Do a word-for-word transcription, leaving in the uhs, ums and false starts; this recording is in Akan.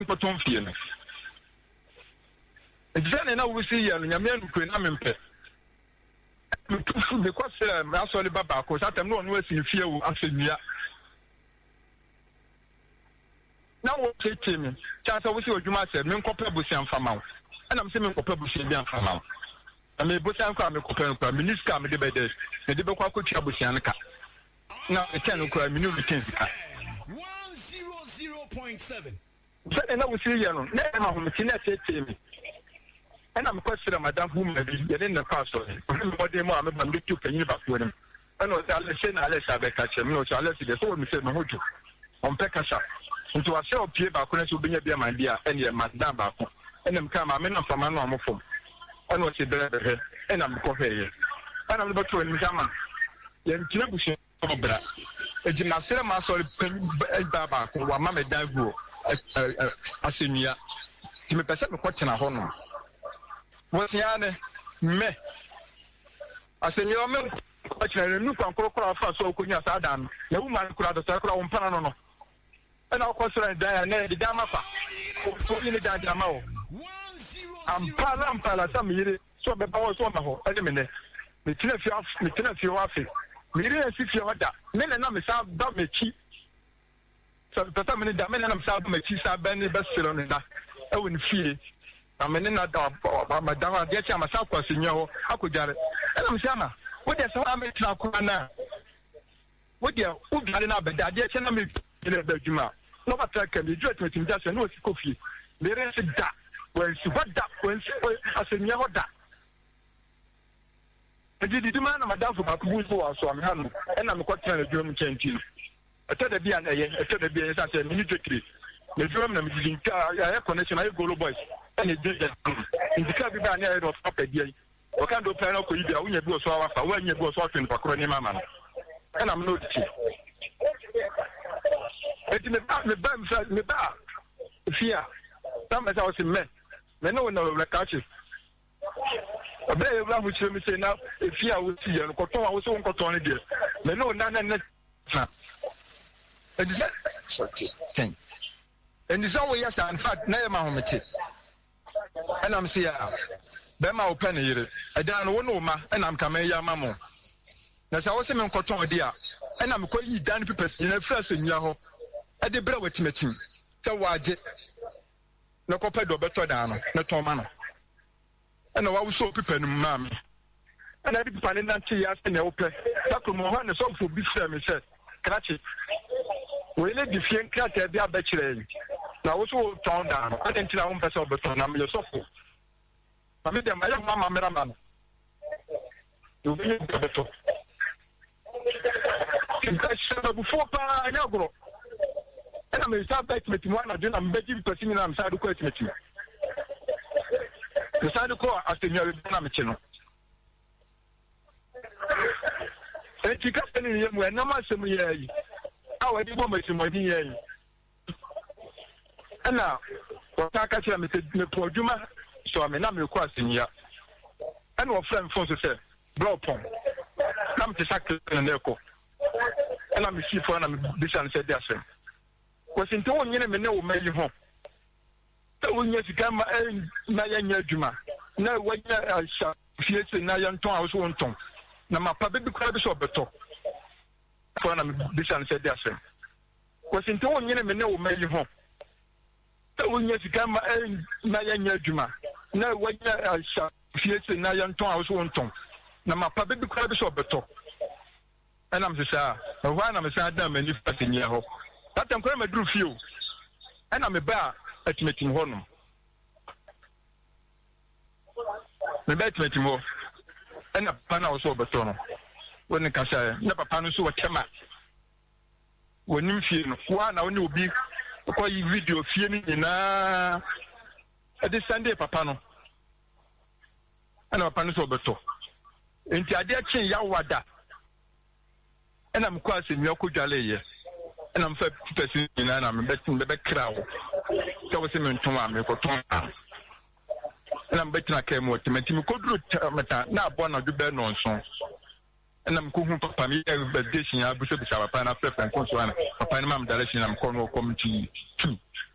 bottom fee no ejane na wo si ya no nyame anukwe na mempe because um asole baba ko satem no no asi fie wo asenia na wo tete me chance wo si odwuma se me nkopa busian fama wo ana me se me nkopa busian bian fama wo na me busian kwa me kopa nkopa minister me de bede me de bekwa ko tua busian ka na e ten nkopa me no retain ka one hundred point seven se na wo si ya no na ma ho me tina tete me ana me kwesira madam hu ma bi ye ne pastor me body mo am me tu panyin ba fo dem ana o ale se na ale sa be ka che me no so ale se de so me se no hoju on pe ka sa nti wa se o pie ba ko na so benya bia man bia ene madam ba ko ene me ka ma me na fama no amofom ana o se bere bere ena me ko heye ana me ba to ni jama ye ntina bu se obra ejina sere ma so panyin ba ba ko wa ma me dan guo asenua ti me pese me ko tena ho no wosiane me asenyo me kwachire nu kwankoro kora fa so okonya sa dan na wu man kora do sa kora wompana no no ena okosira dan na de dama fa so ni dan dama o ampala ampala sa mire so be ba wo so ma ho ele me ne me tina fi af me tina fi wa fe mire na si fi oda me na na me sa ba me chi so tata me da me na na me sa ba me chi sa ba ni ba siro ne da e woni fi amene na da madama de cha masa kwasi nyo akojare ena msiana wodi se wa me tra kwa na wodi u biale na beda de cha na me ile badwuma no batra ka me ju atmetim ja se no osikofi me re se da wen si hoda wen si asenya hoda edi di ma na madam fo bakubu so wa so amhanu ena me kwatra na dwom kenti etada bia na ye etada bia sa se mini jekri me dwom na me di ka ya connection ay golo boys and it did indicate bi ba na e do stop e o kan do plan ko yi bia wo nya bi o so afa wo nya bi o so atwen pakoro ni mama no and am no ti e ti me ba me ba me ba fia tam e sa o si me me no na we catch obe e bla fu chire mi se na e fia wo ti ye no ko ton wa wo so ko ton ni de me no na na na e di se okay and this all yes in fact na e ma ho me ti and I'm see ya be ma open yire e dan no no ma and I'm come ya ma mo na sa wo se me nkoton de a and I'm ko yi dan pipes na fra asenya ho e de bra watimatim se waje na ko pedo beto dan no na ton ma no and wa wo so pipa no ma me and I pipa ne na ti ya se na wo pe sa ko mo ho na so fo bi se me se krachi we le di fien krata bia ba kire na wo so ton dan no adenti na wo mpese obeton na me so fo ma me dem ayo mama mera man you be obeton kinka bu fo pa nya gro na me sa bet metim wana de na me bi person na me sa do ko metim me sa do ko asenya be na me che no e ti ka tani ye mu na ma se mu ye yi awa di bo metim odi ye yi ana wata ka kira me me poduma so me na me ko asenya ana wo friend phone so say blow pon na me sakle na eko ana me si fo na me bisan se dia sem wasinto wonyene me ne wo mayi ho ta wonya sika ma na ya nya adwuma na wanya asha fiese na ya nton a so nton na mapa bebi kwa bi so beto fo na me bisan se dia sem wasinto wonyene me ne wo mayi ho ta wonya sika ma na ya nya adwuma na wanya asha fiese na ya nton a so nton na mapa bebi kwa bi so beto ana me sa wa na me sa da mani fatenya ho tatam kwa madru fio ana me ba atimetim ho no me ba atimetim ho ana pana wo so beto no woni ka sha na papa no so watema wonim fie no wa na woni obi ko yi video fie ni na e de Sunday papa no ana papa no so beto enti ade a chen ya wada ana mko asemi akodwale ye ana mfa person ina na me betin be bekrawo so we se me nton a me ko ton ana me betin aka mo timati me koduru meta na abo na du be no nso ana mko hu papa me e be desin ya buso bisa papa na fe pen konso ana papa ni mam direction na mko no community two